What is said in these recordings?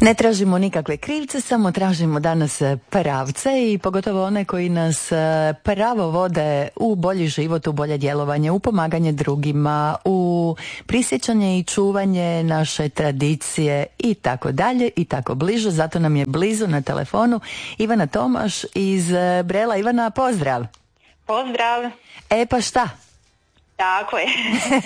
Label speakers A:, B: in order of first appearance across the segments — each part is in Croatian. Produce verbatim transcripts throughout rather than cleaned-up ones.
A: Ne tražimo nikakve krivce, samo tražimo danas pravce i pogotovo one koji nas pravo vode u bolji život, u bolje djelovanje, u pomaganje drugima, u prisjećanje i čuvanje naše tradicije i tako dalje i tako bliže. Zato nam je blizu na telefonu Ivana Tomaš iz Brela. Ivana, pozdrav!
B: Pozdrav!
A: E pa šta?
B: Tako je.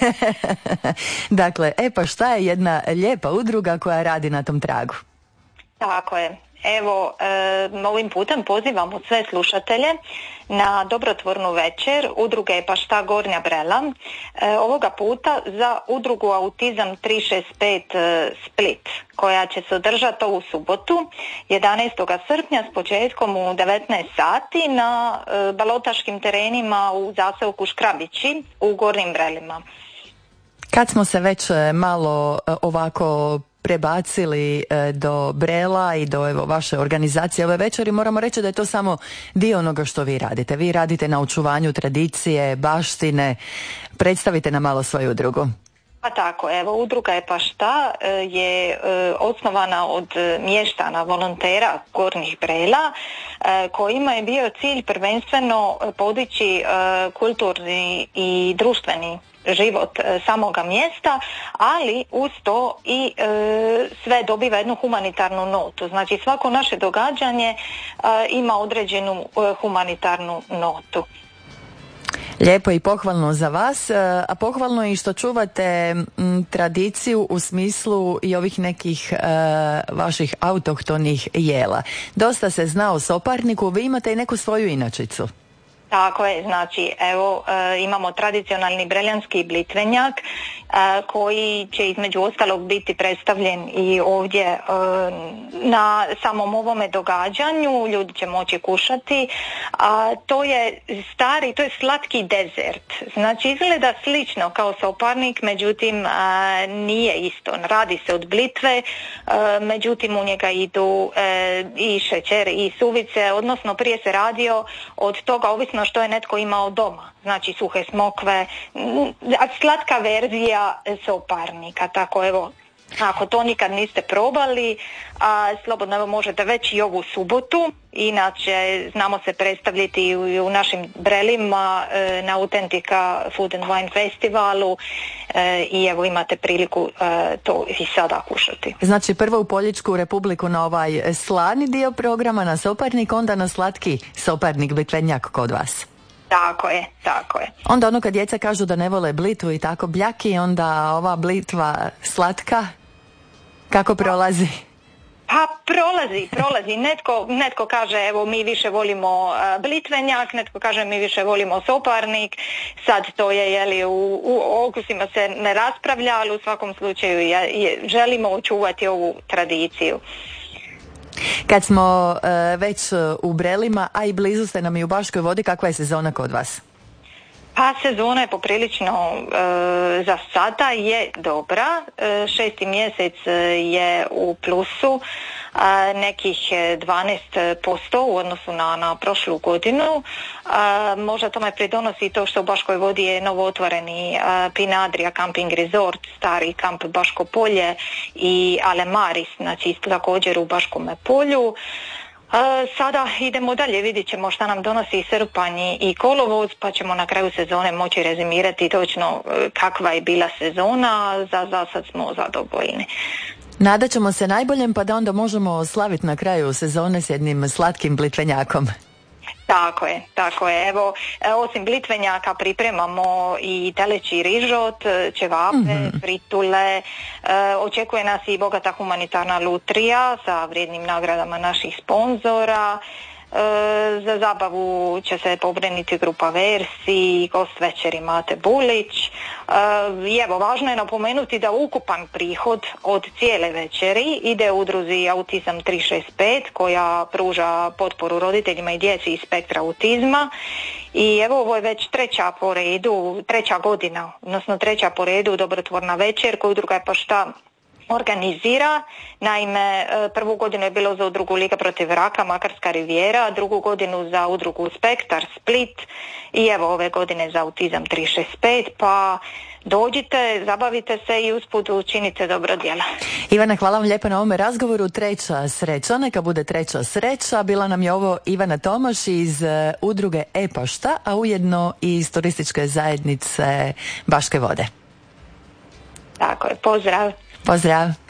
A: Dakle, e pa šta je jedna lijepa udruga koja radi na tom tragu?
B: Tako je. Evo, e, ovim putem pozivamo sve slušatelje na dobrotvornu večer udruge E pa šta Gornja Brela. E, ovoga puta za udrugu Autizam tri šest pet e, Split, koja će se održati ovu subotu jedanaestog srpnja s početkom u devetnaest sati na e, balotaškim terenima u zaseoku Škrabići u Gornjim Brelima.
A: Kad smo se već malo ovako prebacili do Brela i do evo, vaše organizacije ove večeri, moramo reći da je to samo dio onoga što vi radite. Vi radite na očuvanju tradicije, baštine. Predstavite nam malo svoju udrugu.
B: Pa tako, evo, udruga E pa šta je e, osnovana od mještana, volontera Gornjih Brela, e, kojima je bio cilj prvenstveno podići e, kulturni i društveni život e, samoga mjesta, ali uz to i e, sve dobiva jednu humanitarnu notu. Znači svako naše događanje e, ima određenu e, humanitarnu notu.
A: Lijepo i pohvalno za vas, a pohvalno je i što čuvate m, tradiciju u smislu i ovih nekih e, vaših autohtonih jela. Dosta se zna o soparniku, vi imate i neku svoju inačicu.
B: Tako je, znači evo e, imamo tradicionalni breljanski blitvenjak e, koji će između ostalog biti predstavljen i ovdje e, na samom ovome događanju, ljudi će moći kušati, a to je stari, to je slatki dezert, znači izgleda slično kao soparnik, međutim e, nije isto, radi se od blitve, e, međutim u njega idu e, i šećer i suvice, odnosno prije se radio od toga ovisno što je netko imao doma, znači suhe smokve, slatka verzija soparnika, tako evo, ako to nikad niste probali, a slobodno evo možete već i ovu subotu, inače znamo se predstavljati i u, u našim Brelima e, na Autentika Food and Wine festivalu e, i evo imate priliku e, to i sada kušati.
A: Znači prvo u Poljičku Republiku na ovaj slani dio programa, na soparnik, onda na slatki soparnik blitvenjak kod vas.
B: Tako je, tako je.
A: Onda ono kad djeca kažu da ne vole blitvu i tako bljaki, onda ova blitva slatka, kako prolazi?
B: Pa prolazi, prolazi. Netko, netko kaže evo mi više volimo uh, blitvenjak, netko kaže mi više volimo soparnik, sad to je jeli u, u okusima se ne raspravlja, ali u svakom slučaju je, je, želimo očuvati ovu tradiciju.
A: Kad smo uh, već u Brelima, a i blizu ste nam i u Baškoj Vodi, kakva je sezona kod vas?
B: Pa sezona je poprilično e, za sada je dobra, e, šesti mjesec je u plusu, e, nekih dvanaest posto u odnosu na, na prošlu godinu. E, možda tome pridonosi to što u Baškoj Vodi je novo otvoreni e, Pinadrija Camping Resort, stari kamp Baško Polje i Alemaris, znači također u Baškome Polju. E, sada idemo dalje, vidjet ćemo šta nam donosi srpanj i kolovoz, pa ćemo na kraju sezone moći rezimirati točno kakva je bila sezona, za, za sad smo zadovoljni.
A: Nadat ćemo se najboljem, pa da onda možemo slaviti na kraju sezone s jednim slatkim blitvenjakom.
B: Tako je, tako je. Evo, osim blitvenjaka pripremamo i teleći rižot, ćevape, mm-hmm. fritule, e, očekuje nas i bogata humanitarna lutrija sa vrijednim nagradama naših sponzora. E, za zabavu će se pobriniti grupa Versi, gost večeri Mate Bulić. E, I evo, važno je napomenuti da ukupan prihod od cijele večeri ide u udruzi Autizam tri šest pet koja pruža potporu roditeljima i djeci iz spektra autizma. I evo, ovo je već treća po redu, treća godina, odnosno treća po redu dobrotvorna večer koju udruga E pa šta organizira. Naime, prvu godinu je bilo za udrugu Liga protiv raka Makarska rivijera, drugu godinu za udrugu Spektar Split i evo ove godine za autizam tri šest pet, pa dođite, zabavite se i usput učinite dobro djela.
A: Ivana, hvala vam lijepo na ovome razgovoru. Treća sreća, neka bude treća sreća. Bila nam je ovo Ivana Tomaš iz udruge E-pošta, a ujedno i iz turističke zajednice Baške vode.
B: Tako je, pozdrav.
A: Pozdrav.